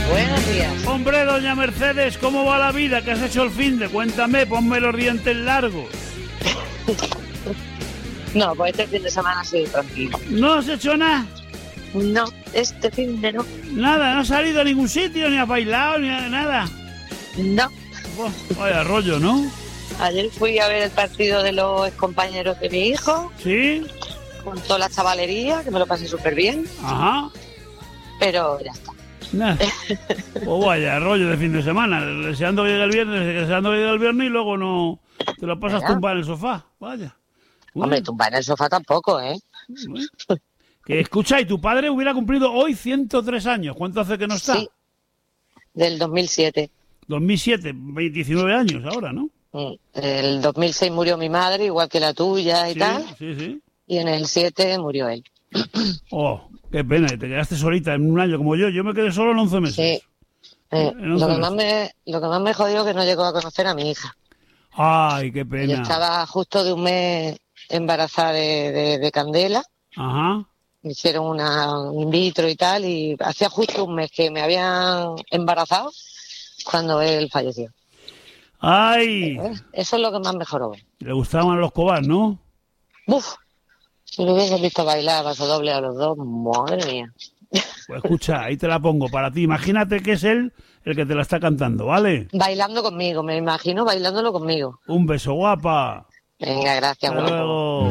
Buenos días. Hombre, doña Mercedes, ¿cómo va la vida? ¿Qué has hecho el finde? Cuéntame, ponme los dientes largos. No, pues este fin de semana ha sido tranquilo. ¿No has hecho nada? No, este fin de no. Nada, no has salido a ningún sitio, ni has bailado, ni nada. No. Vaya rollo, ¿no? Ayer fui a ver el partido de los compañeros de mi hijo. ¿Sí? Con toda la chavalería, que me lo pasé súper bien. Ajá. Pero ya está. Nada. Pues vaya rollo de fin de semana. Deseando que llegue el viernes y luego no... Te lo pasas tumbado en el sofá. Vaya. Hombre, tumbar en el sofá tampoco, ¿eh? Bueno. Que escucha, y tu padre hubiera cumplido hoy 103 años. ¿Cuánto hace que no está? Sí, del 2007. 2007, 19 años ahora, ¿no? El 2006 murió mi madre, igual que la tuya y tal. Sí. Y en el 7 murió él. Oh, qué pena, te quedaste solita en un año como yo. Yo me quedé solo en 11 meses. Sí. Lo que más me jodió es que no llegó a conocer a mi hija. Ay, qué pena. Yo estaba justo de un mes embarazada de Candela. Ajá. Me hicieron una in vitro y tal, y hacía justo un mes que me habían embarazado cuando él falleció. ¡Ay! Eso es lo que más me joró. Le gustaban los Cobas, ¿no? ¡Buf! Si lo hubiese visto bailar paso doble a los dos, madre mía. Pues escucha, ahí te la pongo para ti. Imagínate que es él el que te la está cantando, ¿vale? Bailando conmigo, me imagino bailándolo conmigo. Un beso, guapa. Venga, gracias. Hasta luego.